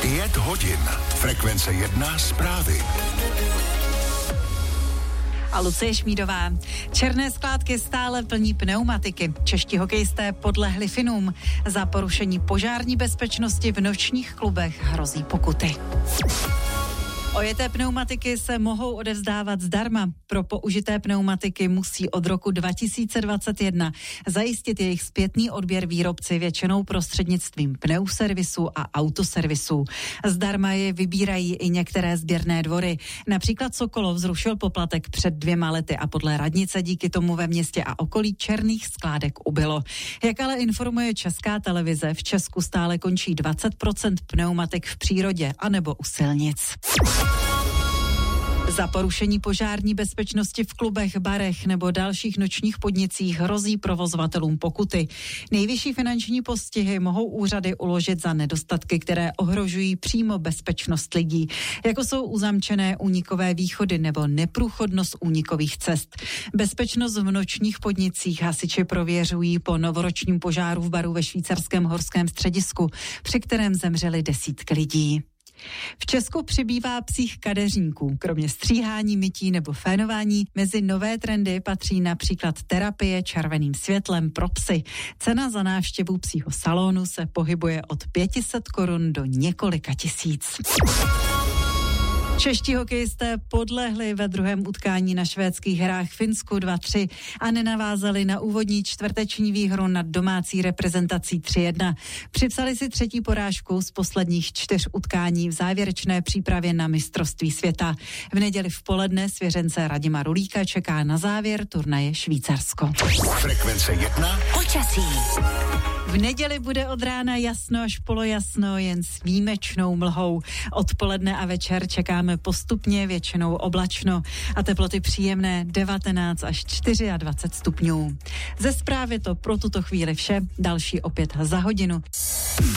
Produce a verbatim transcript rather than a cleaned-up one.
Pět hodin. Frekvence jedna zprávy. A Lucie Šmídová. Černé skládky stále plní pneumatiky. Čeští hokejisté podlehli Finům. Za porušení požární bezpečnosti v nočních klubech hrozí pokuty. Ojeté pneumatiky se mohou odevzdávat zdarma. Pro použité pneumatiky musí od roku dva tisíce dvacet jedna zajistit jejich zpětný odběr výrobci většinou prostřednictvím pneuservisů a autoservisů. Zdarma je vybírají i některé sběrné dvory. Například Sokolov zrušil poplatek před dvěma lety a podle radnice díky tomu ve městě a okolí černých skládek ubylo. Jak ale informuje Česká televize, v Česku stále končí dvacet procent pneumatik v přírodě anebo u silnic. Za porušení požární bezpečnosti v klubech, barech nebo dalších nočních podnicích hrozí provozovatelům pokuty. Nejvyšší finanční postihy mohou úřady uložit za nedostatky, které ohrožují přímo bezpečnost lidí, jako jsou uzamčené únikové východy nebo neprůchodnost únikových cest. Bezpečnost v nočních podnicích hasiči prověřují po novoročním požáru v baru ve švýcarském horském středisku, při kterém zemřely desítky lidí. V Česku přibývá psích kadeřníků. Kromě stříhání, mytí nebo fénování mezi nové trendy patří například terapie červeným světlem pro psy. Cena za návštěvu psího salonu se pohybuje od pět set korun do několika tisíc. Čeští hokejisté podlehli ve druhém utkání na švédských hrách Finsku dva tři a nenavázali na úvodní čtvrteční výhru nad domácí reprezentací tři jedna. Připsali si třetí porážku z posledních čtyř utkání v závěrečné přípravě na mistrovství světa. V neděli v poledne svěřence Radima Rulíka čeká na závěr turnaje Švýcarsko. Frekvence jedna. Počasí. V neděli bude od rána jasno až polojasno, jen s výjimečnou mlhou. Odpoledne a večer čekáme postupně většinou oblačno a teploty příjemné devatenáct až dvacet čtyři stupňů. Ze zprávy to pro tuto chvíli vše, další opět za hodinu.